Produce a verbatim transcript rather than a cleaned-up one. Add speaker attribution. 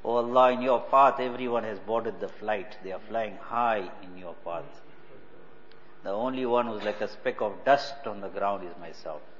Speaker 1: O Allah, in your path everyone has boarded the flight. They are flying high in your path. The only one who's like a speck of dust on the ground is myself.